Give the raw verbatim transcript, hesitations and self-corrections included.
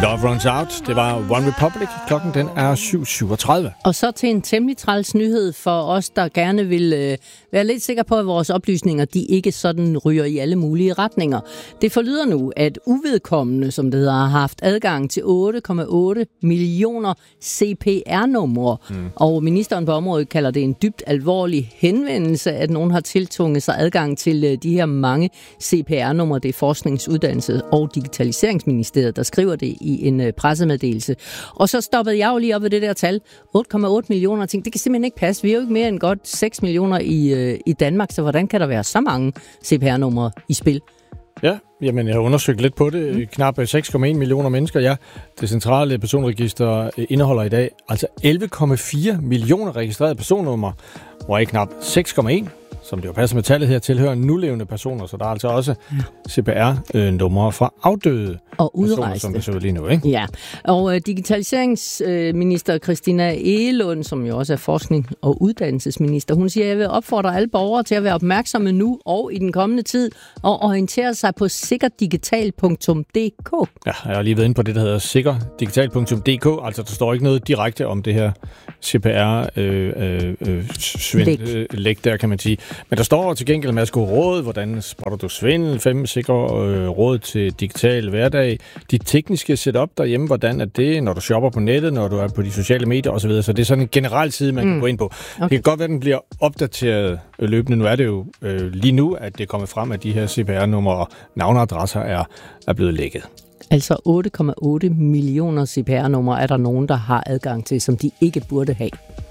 Love Runs Out. Det var One Republic. Klokken den er syv syvogtredive. Og så til en temmelig træls nyhed for os, der gerne vil øh, være lidt sikre på, at vores oplysninger de ikke sådan ryger i alle mulige retninger. Det forlyder nu, at uvedkommende, som det hedder, har haft adgang til otte komma otte millioner C P R-numre. Mm. Og ministeren på området kalder det en dybt alvorlig henvendelse, at nogen har tiltunget sig adgang til øh, de her mange C P R-numre. Det er Forskningsuddannelse og Digitaliseringsministeriet, der skriver det i en øh, pressemeddelelse. Og så stoppede jeg jo lige op ved det der tal. otte komma otte millioner ting. Det kan simpelthen ikke passe. Vi er jo ikke mere end godt seks millioner i, øh, i Danmark, så hvordan kan der være så mange C P R-numre i spil? Ja, jamen jeg har undersøgt lidt på det. Mm. Knap seks komma en millioner mennesker. Ja, det centrale personregister indeholder i dag altså elleve komma fire millioner registrerede personnumre, hvor ikke knap seks komma en, som det jo passer med tallet her, tilhører nulevende personer. Så der er altså også C P R-numre fra afdøde og udrejste personer, som det ser ud lige nu, ikke? Ja, og øh, digitaliseringsminister Christina Egelund, som jo også er forskning- og uddannelsesminister, hun siger, at jeg vil opfordre alle borgere til at være opmærksomme nu og i den kommende tid og orientere sig på sikkerdigital punktum d k. Ja, jeg har lige været inde på det, der hedder sikkerdigital punktum d k. Altså, der står ikke noget direkte om det her C P R-svindel-læk der, kan man sige. Men der står til gengæld med at skulle råd, hvordan spotter du svindel, fem sikre øh, råd til digital hverdag, de tekniske setup derhjemme, hvordan er det, når du shopper på nettet, når du er på de sociale medier osv. Så det er sådan en generel side, man mm. kan gå ind på. Okay. Det kan godt være, at den bliver opdateret løbende. Nu er det jo øh, lige nu, at det er kommet frem, at de her C P R-numre og navneadresser er, er blevet lækket. Altså otte komma otte millioner C P R-numre er der nogen, der har adgang til, som de ikke burde have.